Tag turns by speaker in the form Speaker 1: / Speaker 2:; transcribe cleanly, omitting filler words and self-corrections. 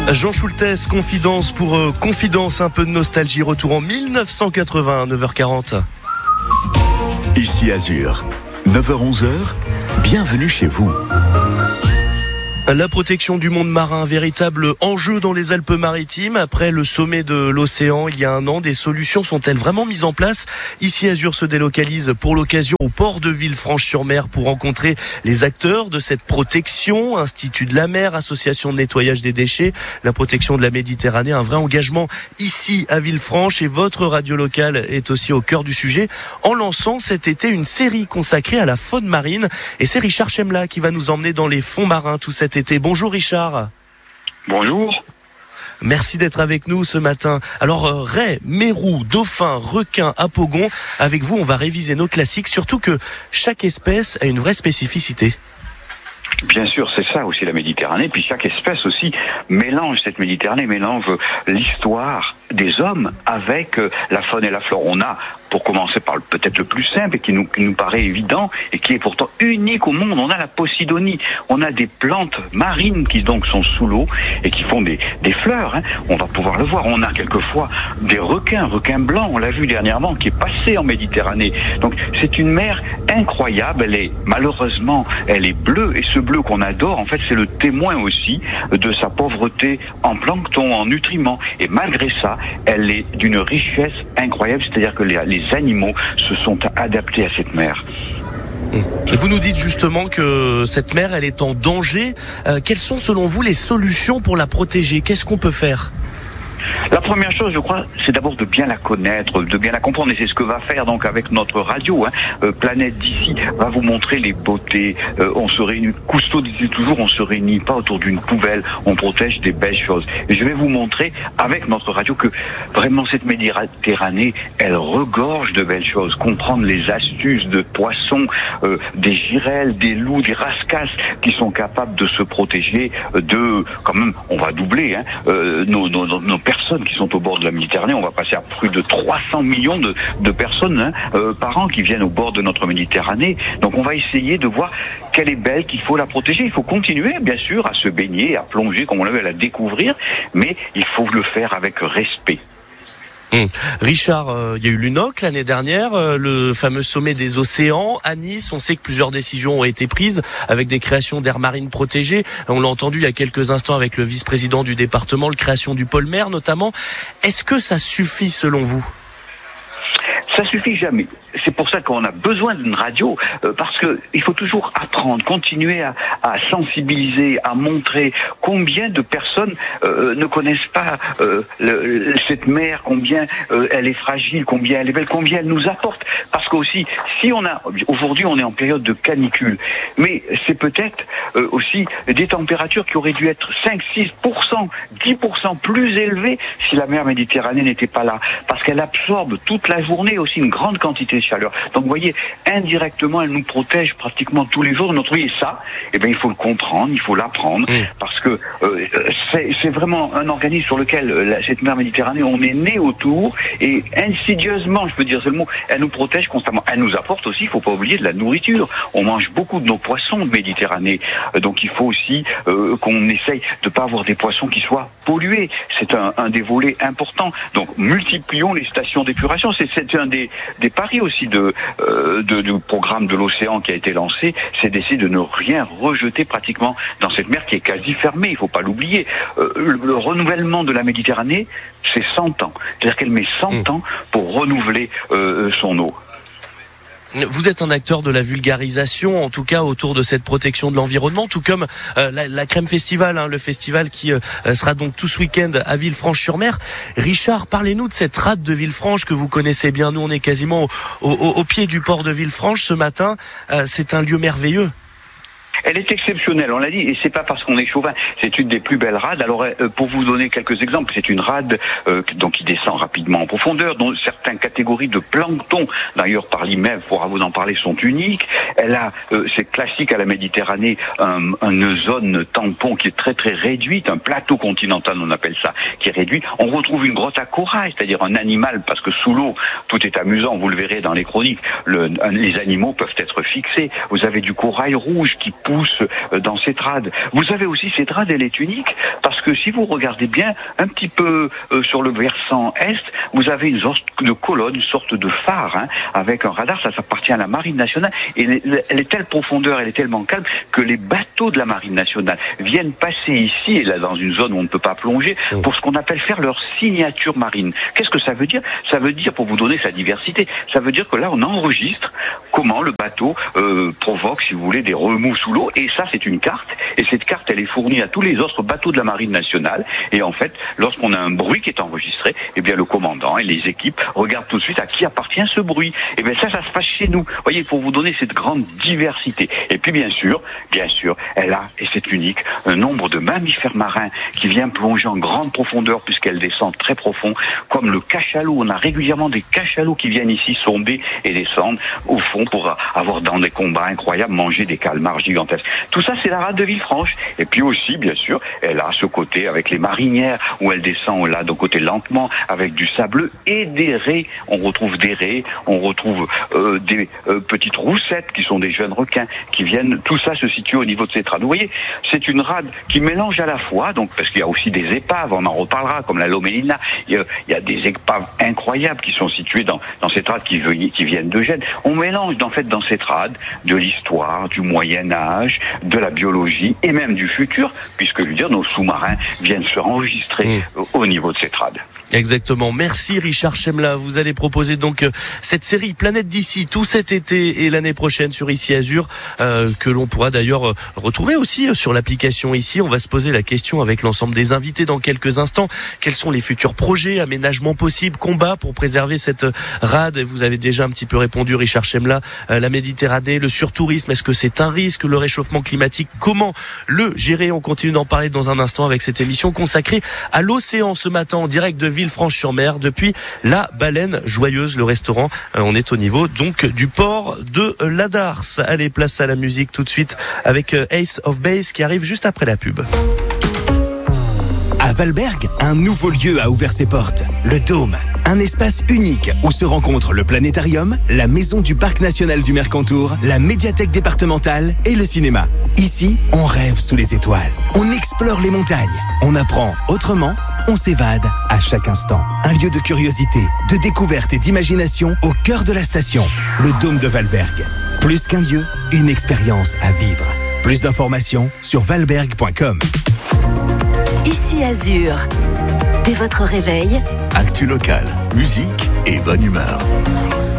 Speaker 1: Jean Schultes, Confidence pour Confidence, un peu de nostalgie, retour en 1980, 9h40.
Speaker 2: Ici Azur, 9h-11h, bienvenue chez vous.
Speaker 1: La protection du monde marin, véritable enjeu dans les Alpes-Maritimes. Après le sommet de l'océan il y a un an, des solutions sont-elles vraiment mises en place? Ici Azur se délocalise pour l'occasion au port de Villefranche-sur-Mer pour rencontrer les acteurs de cette protection. Institut de la mer, association de nettoyage des déchets, la protection de la Méditerranée, un vrai engagement ici à Villefranche, et votre radio locale est aussi au cœur du sujet en lançant cet été une série consacrée à la faune marine. Et c'est Richard Chemla qui va nous emmener dans les fonds marins tout cet été. Bonjour Richard.
Speaker 3: Bonjour.
Speaker 1: Merci d'être avec nous ce matin. Alors raies, mérous, dauphins, requins, apogons, avec vous on va réviser nos classiques, surtout que chaque espèce a une vraie spécificité.
Speaker 3: Bien sûr, c'est ça aussi la Méditerranée. Puis chaque espèce aussi mélange, cette Méditerranée mélange l'histoire des hommes avec la faune et la flore. On a, pour commencer par peut-être le plus simple et qui nous paraît évident et qui est pourtant unique au monde, on a la Posidonie. On a des plantes marines qui donc sont sous l'eau et qui font des fleurs. On va pouvoir le voir. On a quelquefois des requins blancs, on l'a vu dernièrement, qui est passé en Méditerranée. Donc c'est une mer incroyable. Malheureusement, elle est bleue, et ce bleu qu'on adore, en fait, c'est le témoin aussi de sa pauvreté en plancton, en nutriments. Et malgré ça, elle est d'une richesse incroyable, c'est-à-dire que les animaux se sont adaptés à cette mer.
Speaker 1: Et vous nous dites justement que cette mer, elle est en danger. Quelles sont selon vous les solutions pour la protéger? Qu'est-ce qu'on peut faire?
Speaker 3: La première chose, je crois, c'est d'abord de bien la connaître, de bien la comprendre, et c'est ce que va faire donc avec notre radio. Planète d'ici va vous montrer les beautés. On se réunit, Cousteau disait toujours, on se réunit pas autour d'une poubelle, on protège des belles choses. Et je vais vous montrer avec notre radio que vraiment cette Méditerranée, elle regorge de belles choses. Comprendre les astuces de poissons, des girelles, des loups, des rascasses qui sont capables de se protéger de, quand même, on va doubler nos personnes qui sont au bord de la Méditerranée. On va passer à plus de 300 millions de personnes par an qui viennent au bord de notre Méditerranée. Donc on va essayer de voir qu'elle est belle, qu'il faut la protéger. Il faut continuer, bien sûr, à se baigner, à plonger, comme on l'a vu, à la découvrir, mais il faut le faire avec respect.
Speaker 1: Richard, il y a eu l'UNOC l'année dernière, le fameux sommet des océans à Nice. On sait que plusieurs décisions ont été prises avec des créations d'aires marines protégées. On l'a entendu il y a quelques instants avec le vice-président du département, la création du pôle mer notamment. Est-ce que ça suffit selon vous ?
Speaker 3: Ça suffit jamais. C'est pour ça qu'on a besoin d'une radio, parce que il faut toujours apprendre, continuer à sensibiliser, à montrer combien de personnes ne connaissent pas cette mer, combien elle est fragile, combien elle est belle, combien elle nous apporte. Parce qu'aussi, aujourd'hui on est en période de canicule, mais c'est peut-être aussi des températures qui auraient dû être 5-6%, 10% plus élevées si la mer Méditerranée n'était pas là, parce qu'elle absorbe toute la journée aussi une grande quantité de chaleur. Donc vous voyez, indirectement, elle nous protège pratiquement tous les jours de notre vie. Et ça, il faut le comprendre, il faut l'apprendre, parce que c'est vraiment un organisme sur lequel cette mer Méditerranée, on est né autour, et insidieusement, je peux dire ce mot, elle nous protège constamment. Elle nous apporte aussi, il faut pas oublier, de la nourriture. On mange beaucoup de nos poissons de Méditerranée, donc il faut aussi qu'on essaye de pas avoir des poissons qui soient pollués. C'est un des volets importants. Donc multiplions les stations d'épuration. C'est un des paris aussi du programme de l'océan qui a été lancé, c'est d'essayer de ne rien rejeter pratiquement dans cette mer qui est quasi fermée, il ne faut pas l'oublier. Le renouvellement de la Méditerranée, c'est 100 ans. C'est-à-dire qu'elle met 100 ans pour renouveler son eau.
Speaker 1: Vous êtes un acteur de la vulgarisation, en tout cas autour de cette protection de l'environnement, tout comme la Crème Festival, le festival qui sera donc tout ce week-end à Villefranche-sur-Mer. Richard, parlez-nous de cette rade de Villefranche que vous connaissez bien. Nous, on est quasiment au pied du port de Villefranche ce matin. C'est un lieu merveilleux.
Speaker 3: Elle est exceptionnelle, on l'a dit, et c'est pas parce qu'on est chauvin. C'est une des plus belles rades. Alors, pour vous donner quelques exemples, c'est une rade donc qui descend rapidement en profondeur, dont certaines catégories de plancton, d'ailleurs par l'IMEV, pourra vous en parler, sont uniques. Elle a, c'est classique à la Méditerranée, une zone tampon qui est très très réduite, un plateau continental, on appelle ça, qui est réduit. On retrouve une grotte à corail, c'est-à-dire un animal, parce que sous l'eau, tout est amusant, vous le verrez dans les chroniques, les animaux peuvent être fixés. Vous avez du corail rouge qui pousse dans cette rade. Vous avez aussi cette rade, elle est unique parce que si vous regardez bien un petit peu sur le versant est, vous avez une sorte de colonne, une sorte de phare avec un radar. Ça appartient à la Marine nationale et elle est telle profondeur, elle est tellement calme que les bateaux de la Marine nationale viennent passer ici et là dans une zone où on ne peut pas plonger pour ce qu'on appelle faire leur signature marine. Qu'est-ce que ça veut dire? Ça veut dire, pour vous donner sa diversité, ça veut dire que là on enregistre comment le bateau provoque, si vous voulez, des remous sous l'eau, et ça c'est une carte, et cette carte elle est fournie à tous les autres bateaux de la Marine nationale, et en fait lorsqu'on a un bruit qui est enregistré, eh bien le commandant et les équipes regardent tout de suite à qui appartient ce bruit. Et bien ça se passe chez nous, vous voyez, pour vous donner cette grande diversité. Et puis bien sûr, elle a, et c'est unique, un nombre de mammifères marins qui viennent plonger en grande profondeur puisqu'elle descend très profond, comme le cachalot. On a régulièrement des cachalots qui viennent ici sonder et descendre au fond pour avoir dans des combats incroyables mangé des calmars gigantesques. Tout ça c'est la rade de Villefranche. Et puis aussi bien sûr elle a ce côté avec les marinières où elle descend là de côté lentement avec du sableux et des raies. On retrouve des raies, on retrouve des petites roussettes qui sont des jeunes requins qui viennent. Tout ça se situe au niveau de cette rade. Vous voyez, c'est une rade qui mélange à la fois, donc parce qu'il y a aussi des épaves, on en reparlera, comme la Lomélina. Il y a des épaves incroyables qui sont situées dans cette rade qui viennent de Gênes. On mélange en fait dans cette rade de l'histoire, du Moyen-Âge, de la biologie et même du futur, puisque nos sous-marins viennent se enregistrer au niveau de cette rade.
Speaker 1: Exactement. Merci Richard Chemla. Vous allez proposer donc cette série Planète d'ici tout cet été et l'année prochaine sur Ici Azur, que l'on pourra d'ailleurs retrouver aussi sur l'application ici. On va se poser la question avec l'ensemble des invités dans quelques instants. Quels sont les futurs projets, aménagements possibles, combats pour préserver cette rade? Vous avez déjà un petit peu répondu, Richard Chemla. La Méditerranée, le surtourisme, est-ce que c'est un risque? Le réchauffement climatique, comment le gérer? On continue d'en parler dans un instant avec cette émission consacrée à l'océan ce matin en direct de Villefranche-sur-Mer depuis la Baleine Joyeuse, le restaurant. On est au niveau donc du port de l'Adars. Allez, place à la musique tout de suite avec Ace of Base qui arrive juste après la pub.
Speaker 4: À Valberg, un nouveau lieu a ouvert ses portes, le Dôme. Un espace unique où se rencontrent le planétarium, la maison du parc national du Mercantour, la médiathèque départementale et le cinéma. Ici, on rêve sous les étoiles, on explore les montagnes, on apprend autrement, on s'évade à chaque instant. Un lieu de curiosité, de découverte et d'imagination au cœur de la station, le Dôme de Valberg. Plus qu'un lieu, une expérience à vivre. Plus d'informations sur valberg.com.
Speaker 5: Ici Azur. Dès votre réveil,
Speaker 2: actu local, musique et bonne humeur.